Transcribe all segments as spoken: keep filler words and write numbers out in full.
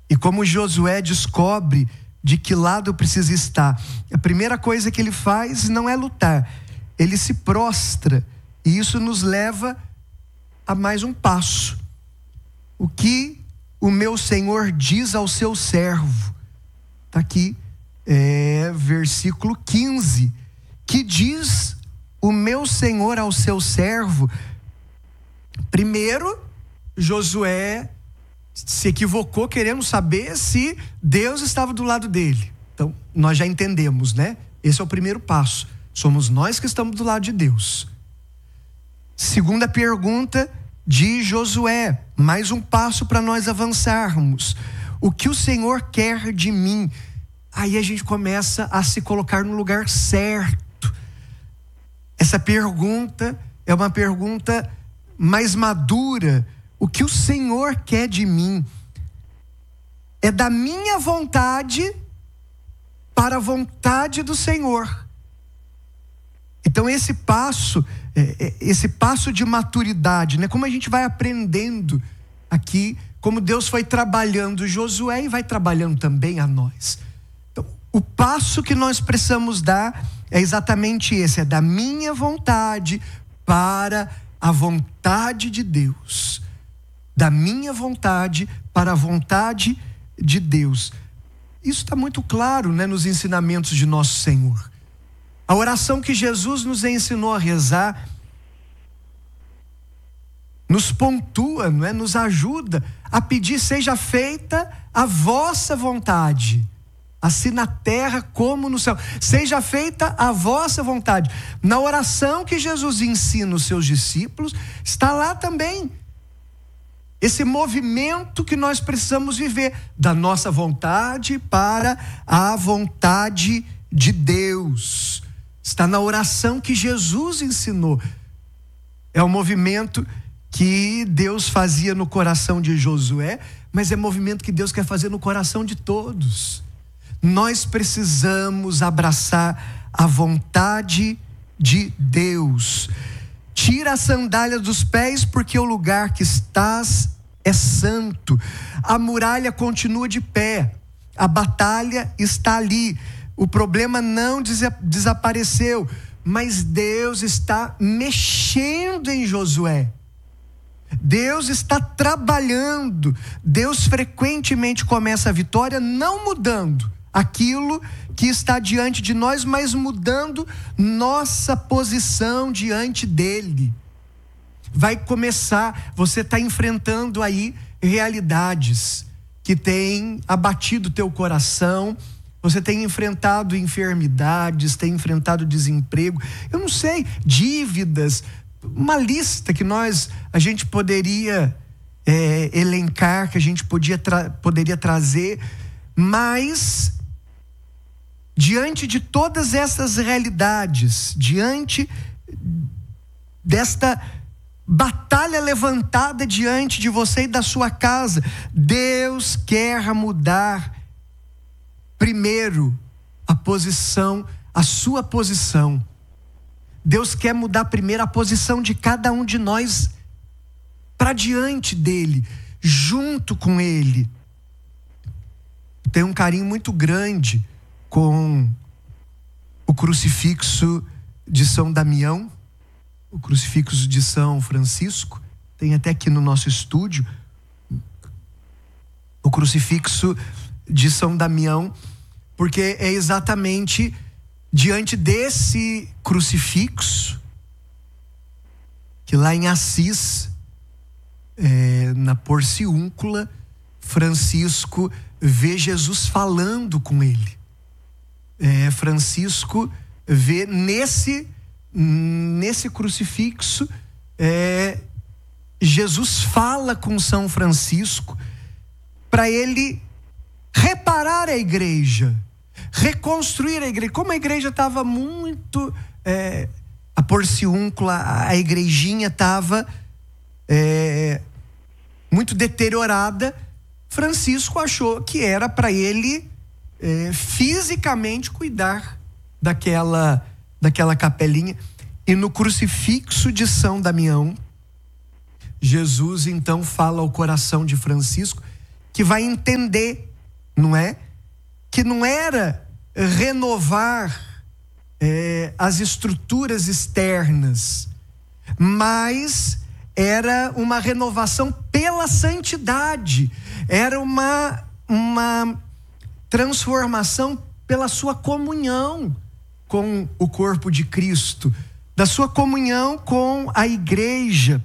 E como Josué descobre de que lado precisa estar, a primeira coisa que ele faz não é lutar, ele se prostra. E isso nos leva a mais um passo. O que o meu Senhor diz ao seu servo? Está aqui, é, versículo quinze. Que diz o meu Senhor ao seu servo? Primeiro, Josué se equivocou querendo saber se Deus estava do lado dele. Então, nós já entendemos, né? Esse é o primeiro passo. Somos nós que estamos do lado de Deus. Segunda pergunta de Josué, mais um passo para nós avançarmos. O que o Senhor quer de mim? Aí a gente começa a se colocar no lugar certo. Essa pergunta é uma pergunta mais madura. O que o Senhor quer de mim? É da minha vontade para a vontade do Senhor. Então esse passo, esse passo de maturidade, né? Como a gente vai aprendendo aqui, como Deus foi trabalhando Josué e vai trabalhando também a nós. Então, o passo que nós precisamos dar é exatamente esse, é da minha vontade para a vontade de Deus. Da minha vontade para a vontade de Deus. Isso está muito claro, né, nos ensinamentos de nosso Senhor. A oração que Jesus nos ensinou a rezar nos pontua, não é? Nos ajuda a pedir: seja feita a vossa vontade, assim na terra como no céu. Seja feita a vossa vontade. Na oração que Jesus ensina os seus discípulos, está lá também esse movimento que nós precisamos viver, da nossa vontade para a vontade de Deus. Está na oração que Jesus ensinou. É um movimento que Deus fazia no coração de Josué, mas é um movimento que Deus quer fazer no coração de todos. Nós precisamos abraçar a vontade de Deus. Tira a sandália dos pés, porque o lugar que estás é santo. A muralha continua de pé. A batalha está ali. O problema não desapareceu, mas Deus está mexendo em Josué. Deus está trabalhando. Deus frequentemente começa a vitória não mudando aquilo que está diante de nós, mas mudando nossa posição diante dele. Vai começar, você está enfrentando aí realidades que têm abatido teu coração. Você tem enfrentado enfermidades, tem enfrentado desemprego, eu não sei, dívidas, uma lista que nós, a gente poderia é, elencar, que a gente podia tra- poderia trazer, mas diante de todas essas realidades, diante desta batalha levantada diante de você e da sua casa, Deus quer mudar primeiro a posição, a sua posição. Deus quer mudar primeiro a posição de cada um de nós para diante dele, junto com ele. Tenho um carinho muito grande com o crucifixo de São Damião, o crucifixo de São Francisco. Tem até aqui no nosso estúdio o crucifixo de São Damião, porque é exatamente diante desse crucifixo que lá em Assis, é, na Porciúncula, Francisco vê Jesus falando com ele. É, Francisco vê nesse, nesse crucifixo, é, Jesus fala com São Francisco para ele reparar a igreja, reconstruir a igreja. Como a igreja estava muito, é, a Porciúncula, a igrejinha estava é, muito deteriorada, Francisco achou que era para ele é, fisicamente cuidar daquela, daquela capelinha. E no crucifixo de São Damião, Jesus então fala ao coração de Francisco que vai entender, não é? Que não era renovar é, as estruturas externas, mas era uma renovação pela santidade, era uma, uma transformação pela sua comunhão com o corpo de Cristo, da sua comunhão com a igreja.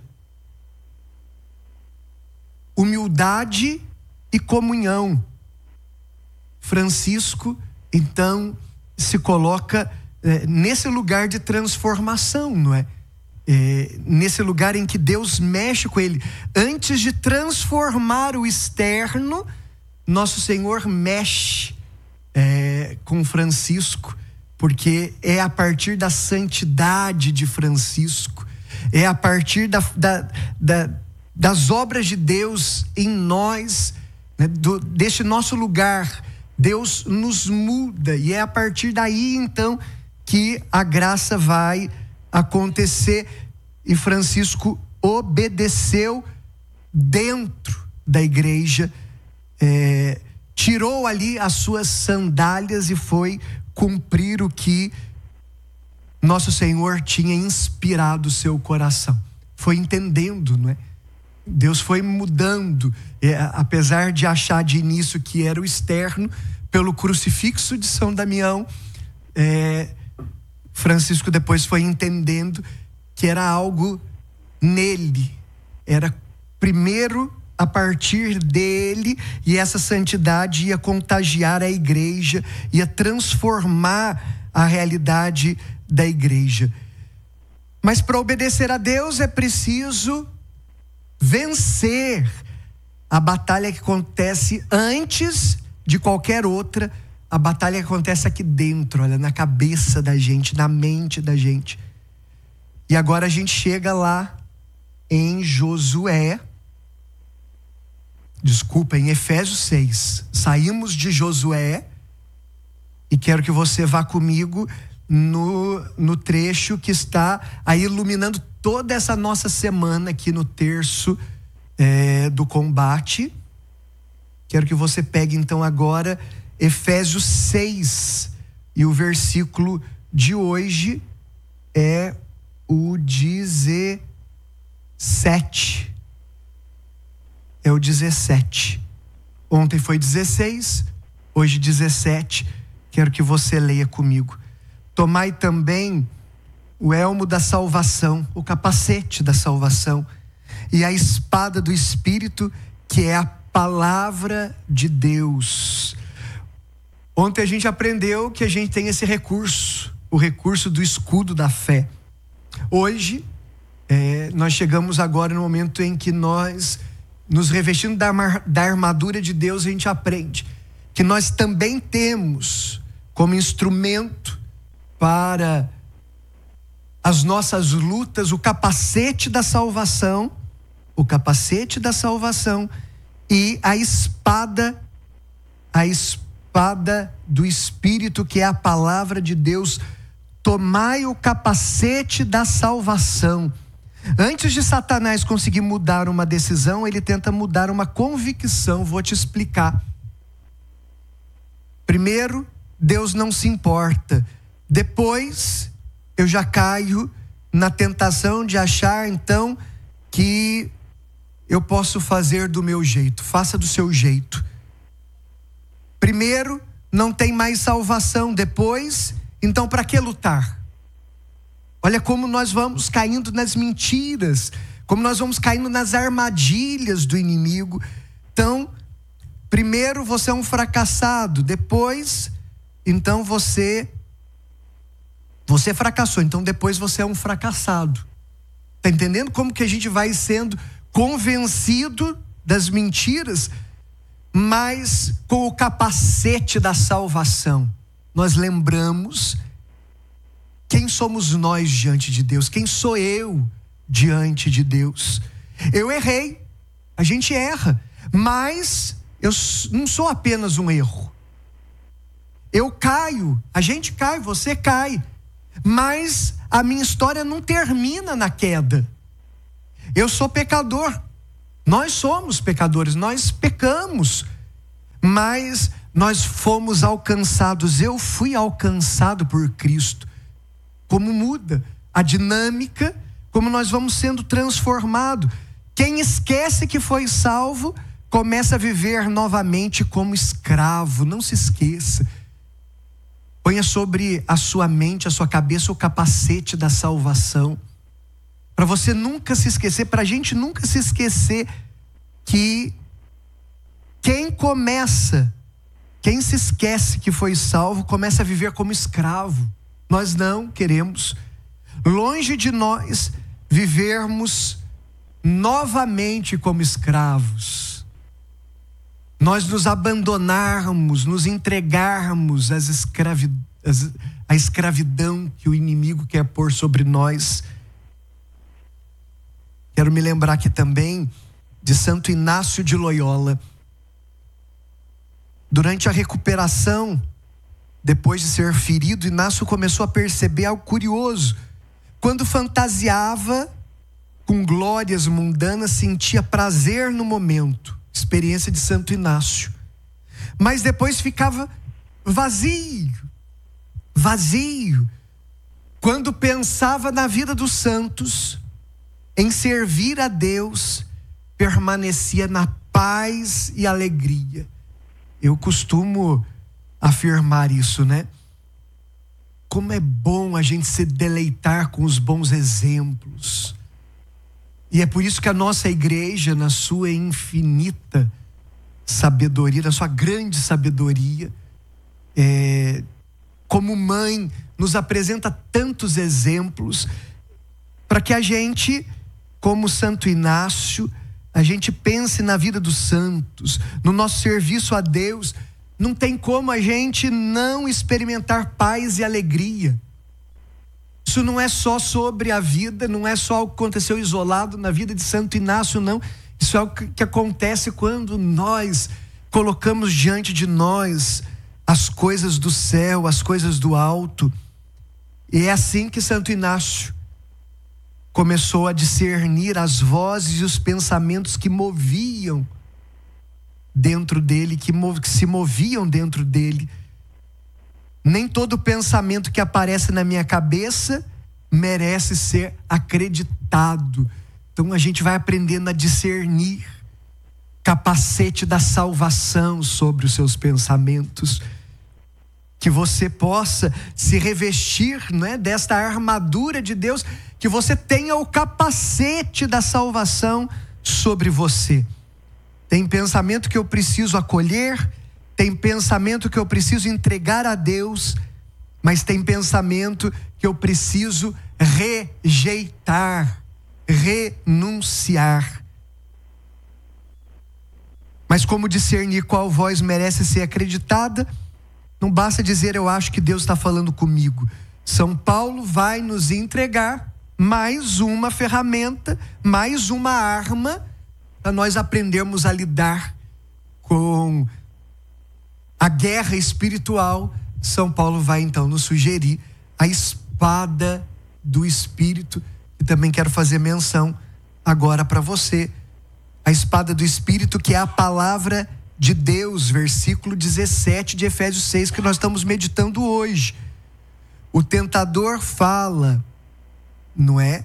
Humildade e comunhão. Francisco, então, se coloca é, nesse lugar de transformação, não é? É, nesse lugar em que Deus mexe com ele. Antes de transformar o externo, nosso Senhor mexe é, com Francisco, porque é a partir da santidade de Francisco, é a partir da, da, da, das obras de Deus em nós, né, do, deste nosso lugar, Deus nos muda, e é a partir daí então que a graça vai acontecer. E Francisco obedeceu dentro da igreja, é, tirou ali as suas sandálias e foi cumprir o que nosso Senhor tinha inspirado o seu coração. Foi entendendo, não é? Deus foi mudando, é, apesar de achar de início que era o externo, pelo crucifixo de São Damião, é, Francisco depois foi entendendo que era algo nele, era primeiro a partir dele, e essa santidade ia contagiar a igreja, ia transformar a realidade da igreja. Mas para obedecer a Deus é preciso vencer a batalha que acontece antes de qualquer outra, a batalha que acontece aqui dentro, olha, na cabeça da gente, na mente da gente. E agora a gente chega lá em Josué, desculpa, em Efésios seis. Saímos de Josué e quero que você vá comigo no, no trecho que está aí iluminando toda essa nossa semana aqui no terço é, do combate. Quero que você pegue então agora Efésios seis, e o versículo de hoje é o dezessete. É o dezessete. Ontem foi dezesseis, hoje dezessete. Quero que você leia comigo. Tomai também o elmo da salvação, o capacete da salvação, e a espada do Espírito, que é a palavra de Deus. Ontem a gente aprendeu que a gente tem esse recurso, o recurso do escudo da fé. Hoje, é, nós chegamos agora no momento em que nós, nos revestindo da, da armadura de Deus, a gente aprende que nós também temos como instrumento para as nossas lutas o capacete da salvação, o capacete da salvação e a espada, a espada do Espírito, que é a palavra de Deus. Tomai o capacete da salvação. Antes de Satanás conseguir mudar uma decisão, ele tenta mudar uma convicção. Vou te explicar. Primeiro, Deus não se importa. Depois, eu já caio na tentação de achar então que eu posso fazer do meu jeito. Faça do seu jeito. Primeiro, não tem mais salvação. Depois, então para que lutar? Olha como nós vamos caindo nas mentiras, como nós vamos caindo nas armadilhas do inimigo. Então, primeiro você é um fracassado, depois, então você, você fracassou, então depois você é um fracassado. Está entendendo como que a gente vai sendo convencido das mentiras, mas com o capacete da salvação, nós lembramos quem somos nós diante de Deus, quem sou eu diante de Deus. Eu errei, a gente erra, mas eu não sou apenas um erro. Eu caio, a gente cai, você cai, mas a minha história não termina na queda. Eu sou pecador, Nós somos pecadores, nós pecamos, mas nós fomos alcançados. Eu fui alcançado por Cristo. Como muda a dinâmica, como nós vamos sendo transformados. Quem esquece que foi salvo, começa a viver novamente como escravo. Não se esqueça. Ponha sobre a sua mente, a sua cabeça, o capacete da salvação. Para você nunca se esquecer, para a gente nunca se esquecer que quem começa, quem se esquece que foi salvo, começa a viver como escravo. Nós não queremos. Longe de nós vivermos novamente como escravos. Nós nos abandonarmos, nos entregarmos às escravi... à escravidão que o inimigo quer pôr sobre nós. Quero me lembrar aqui também de Santo Inácio de Loyola. Durante a recuperação, depois de ser ferido, Inácio começou a perceber algo curioso. Quando fantasiava com glórias mundanas, sentia prazer no momento. Experiência de Santo Inácio. Mas depois ficava vazio. Vazio. Quando pensava na vida dos santos, em servir a Deus, permanecia na paz e alegria. Eu costumo afirmar isso, né? Como é bom a gente se deleitar com os bons exemplos. E é por isso que a nossa igreja, na sua infinita sabedoria, na sua grande sabedoria, é, como mãe, nos apresenta tantos exemplos, para que a gente, como Santo Inácio, a gente pense na vida dos santos, no nosso serviço a Deus. Não tem como a gente não experimentar paz e alegria. Isso não é só sobre a vida, não é só o que aconteceu isolado na vida de Santo Inácio, não. Isso é o que acontece quando nós colocamos diante de nós as coisas do céu, as coisas do alto. E é assim que Santo Inácio começou a discernir as vozes e os pensamentos que moviam dentro dele, que, mov, que se moviam dentro dele. Nem todo pensamento que aparece na minha cabeça merece ser acreditado. Então a gente vai aprendendo a discernir. Capacete da salvação sobre os seus pensamentos. Que você possa se revestir, né, desta armadura de Deus. Que você tenha o capacete da salvação sobre você. Tem pensamento que eu preciso acolher, tem pensamento que eu preciso entregar a Deus, mas tem pensamento que eu preciso rejeitar, renunciar. Mas como discernir qual voz merece ser acreditada? Não basta dizer eu acho que Deus está falando comigo. São Paulo vai nos entregar mais uma ferramenta, mais uma arma, para nós aprendermos a lidar com a guerra espiritual. São Paulo vai então nos sugerir a espada do Espírito, e também quero fazer menção agora para você, a espada do Espírito, que é a palavra de Deus, versículo dezessete de Efésios seis, que nós estamos meditando hoje. O tentador fala, não é?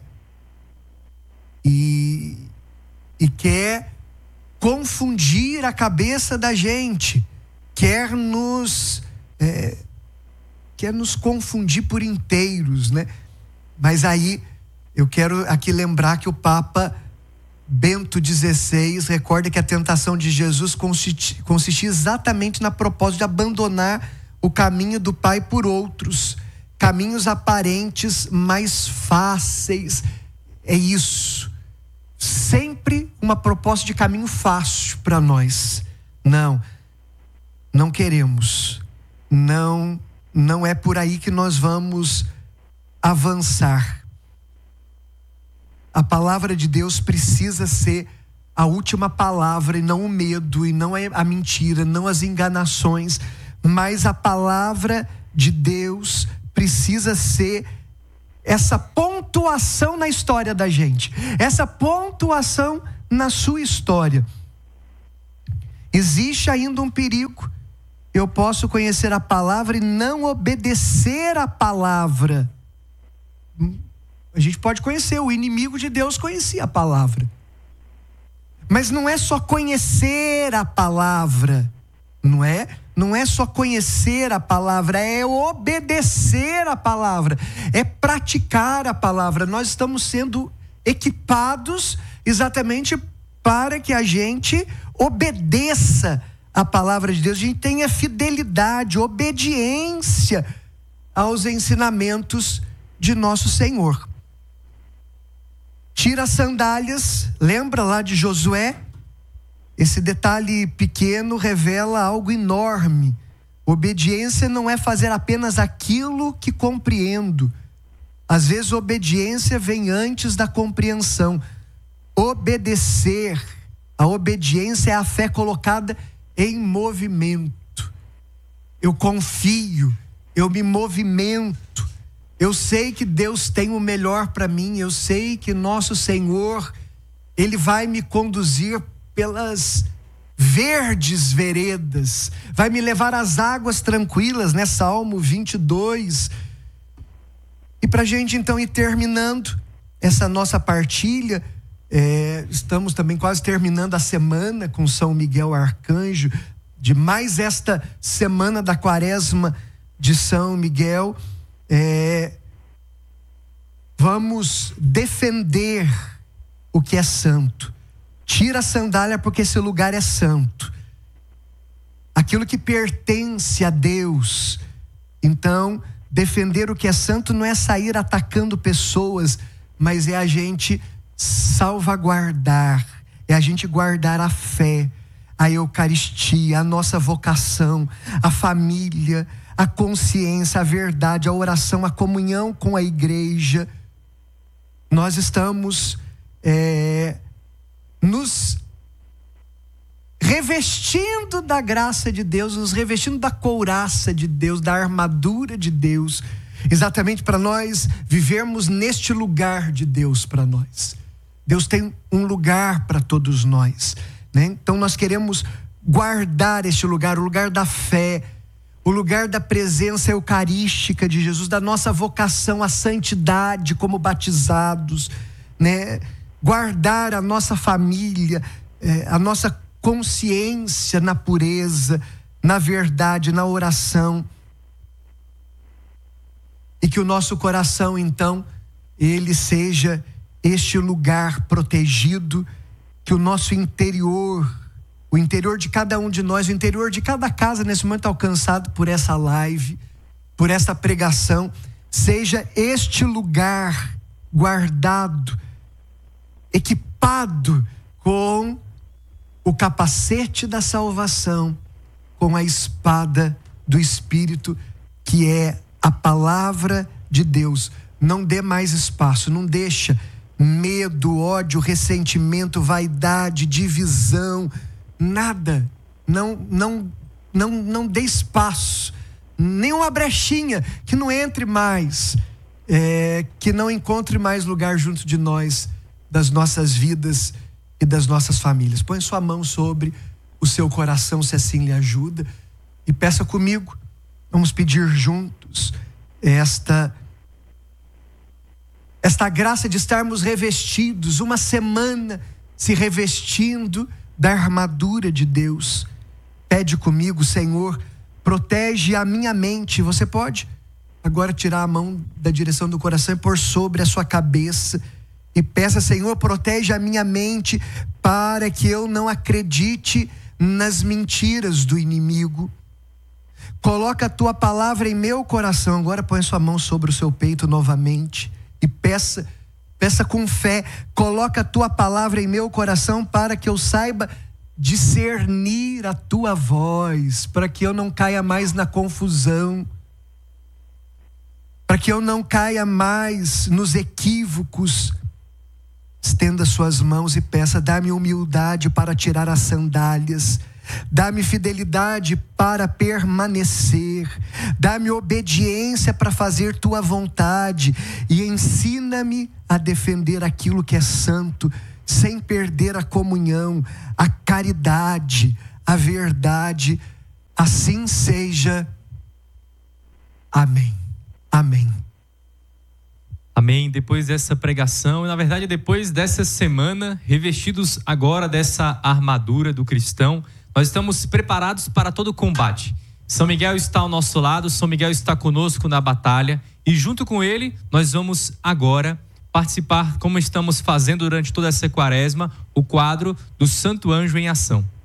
E, e quer confundir a cabeça da gente, quer nos é, quer nos confundir por inteiros, né? Mas aí eu quero aqui lembrar que o Papa Bento dezesseis recorda que a tentação de Jesus consistia, consistia exatamente na proposta de abandonar o caminho do Pai por outros, caminhos aparentes mais fáceis. É isso. Sempre uma proposta de caminho fácil para nós. Não, não queremos. Não, não é por aí que nós vamos avançar. A palavra de Deus precisa ser a última palavra, e não o medo, e não a mentira, não as enganações, mas a palavra de Deus precisa ser essa pontuação na história da gente, essa pontuação na sua história. Existe ainda um perigo. Eu posso conhecer a palavra e não obedecer a palavra. A gente pode conhecer, o inimigo de Deus conhecia a palavra. Mas não é só conhecer a palavra, não é? Não é só conhecer a palavra, é obedecer a palavra, é praticar a palavra. Nós estamos sendo equipados exatamente para que a gente obedeça a palavra de Deus, a gente tenha fidelidade, obediência aos ensinamentos de nosso Senhor. Tira as sandálias, lembra lá de Josué? Esse detalhe pequeno revela algo enorme. Obediência não é fazer apenas aquilo que compreendo. Às vezes obediência vem antes da compreensão. Obedecer, a obediência é a fé colocada em movimento. Eu confio, eu me movimento. Eu sei que Deus tem o melhor para mim. Eu sei que nosso Senhor, Ele vai me conduzir pelas verdes veredas, vai me levar às águas tranquilas, né? Salmo vinte e dois. E para a gente então ir terminando essa nossa partilha, é, estamos também quase terminando a semana com São Miguel Arcanjo, de mais esta semana da quaresma de São Miguel. É, vamos defender o que é santo. Tira a sandália porque esse lugar é santo. Aquilo que pertence a Deus. Então, defender o que é santo não é sair atacando pessoas, mas é a gente salvaguardar, é a gente guardar a fé, a Eucaristia, a nossa vocação, a família, a consciência, a verdade, a oração, a comunhão com a igreja. Nós estamos é, nos revestindo da graça de Deus, nos revestindo da couraça de Deus, da armadura de Deus, exatamente para nós vivermos neste lugar de Deus para nós. Deus tem um lugar para todos nós, né? Então nós queremos guardar este lugar, o lugar da fé, o lugar da presença eucarística de Jesus, da nossa vocação à santidade como batizados, né? Guardar a nossa família, eh, a nossa consciência na pureza, na verdade, na oração. E que o nosso coração, então, ele seja este lugar protegido, que o nosso interior, o interior de cada um de nós, o interior de cada casa nesse momento alcançado por essa live, por essa pregação, seja este lugar guardado, equipado com o capacete da salvação, com a espada do Espírito, que é a palavra de Deus. Não dê mais espaço, não deixa medo, ódio, ressentimento, vaidade, divisão, nada. Não, não, não, não dê espaço, nenhuma brechinha, que não entre mais, é, que não encontre mais lugar junto de nós, das nossas vidas e das nossas famílias. Põe sua mão sobre o seu coração, se assim lhe ajuda, e peça comigo. Vamos pedir juntos esta esta graça de estarmos revestidos, uma semana se revestindo da armadura de Deus. Pede comigo: Senhor, protege a minha mente. Você pode agora tirar a mão da direção do coração e pôr sobre a sua cabeça e peça: Senhor, protege a minha mente para que eu não acredite nas mentiras do inimigo. Coloca a tua palavra em meu coração. Agora põe sua mão sobre o seu peito novamente e peça, peça com fé. Coloca a tua palavra em meu coração para que eu saiba discernir a tua voz, para que eu não caia mais na confusão, para que eu não caia mais nos equívocos. Estenda suas mãos e peça: dá-me humildade para tirar as sandálias, Dá-me fidelidade para permanecer. Dá-me obediência para fazer tua vontade. E ensina-me a defender aquilo que é santo, sem perder a comunhão, a caridade, a verdade. Assim seja. Amém. Amém. Amém. Depois dessa pregação, e na verdade depois dessa semana, revestidos agora dessa armadura do cristão, nós estamos preparados para todo o combate. São Miguel está ao nosso lado, São Miguel está conosco na batalha, e junto com ele nós vamos agora participar, como estamos fazendo durante toda essa quaresma, o quadro do Santo Anjo em Ação.